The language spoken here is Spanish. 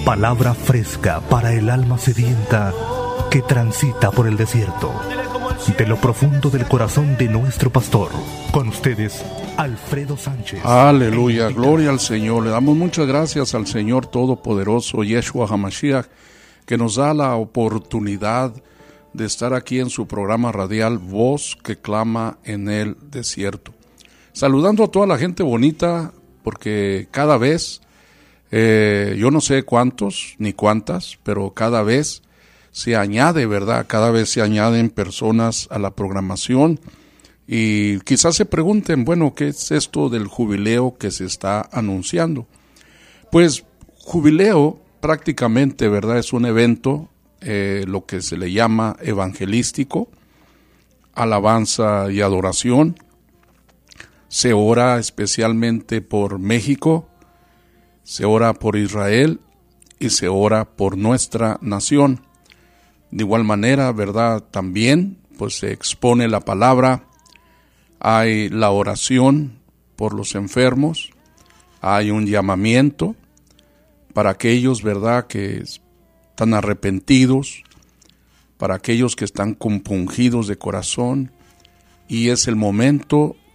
Palabra fresca para el alma sedienta que transita por el desierto. De lo profundo del corazón de nuestro pastor, con ustedes, Alfredo Sánchez. Aleluya, gloria al Señor. Le damos muchas gracias al Señor Todopoderoso, Yeshua HaMashiach, que nos da la oportunidad de estar aquí en su programa radial Voz que clama en el desierto. Saludando a toda la gente bonita, porque cada vez, yo no sé cuántos ni cuántas, pero cada vez se añade, ¿verdad? Cada vez se añaden personas a la programación y quizás se pregunten, bueno, ¿qué es esto del jubileo que se está anunciando? Pues jubileo prácticamente, ¿verdad? Es un evento, lo que se le llama evangelístico, alabanza y adoración. Se ora especialmente por México, se ora por Israel y se ora por nuestra nación. De igual manera, ¿verdad? También pues se expone la palabra, hay la oración por los enfermos, hay un llamamiento para aquellos, ¿verdad?, que están arrepentidos, para aquellos que están compungidos de corazón, y es el momento